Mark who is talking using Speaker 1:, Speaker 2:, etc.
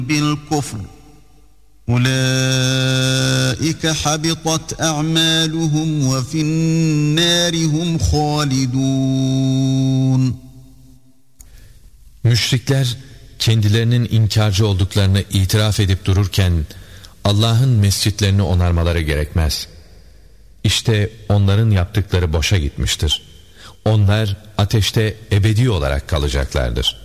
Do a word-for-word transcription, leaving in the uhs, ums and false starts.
Speaker 1: بالكفر أولئك حبطت أعمالهم وفي النار هم خالدون.
Speaker 2: Müşrikler kendilerinin inkarcı olduklarını itiraf edip dururken Allah'ın mescitlerini onarmaları gerekmez. İşte onların yaptıkları boşa gitmiştir. Onlar ateşte ebedi olarak kalacaklardır.